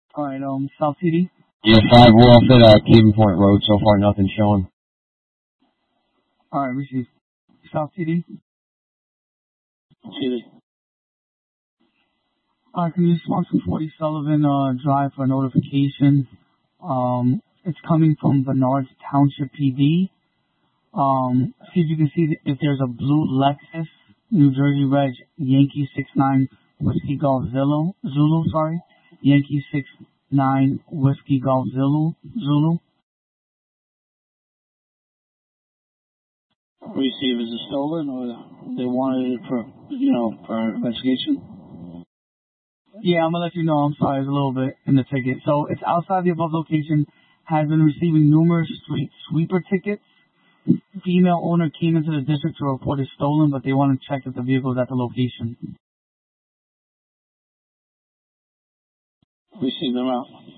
Alright, South City? Yeah, 5 off at Cleveland Point Road. So far, nothing showing. Alright, receive. South City? City. Alright, can you respond to 40 Sullivan Drive for a notification? It's coming from Bernards Township PD. See if you can see if there's a blue Lexus, New Jersey Reg, Yankee 69 Whiskey Golf Zulu, Yankee 69 Whiskey Golf Zulu. We see if it's stolen or they wanted it for, for investigation. Yeah, I'm gonna let you know. I'm sorry, it's a little bit in the ticket. So it's outside the above location, has been receiving numerous street sweeper tickets. Female owner came into the district to report it stolen, but they want to check if the vehicle is at the location. We see them out.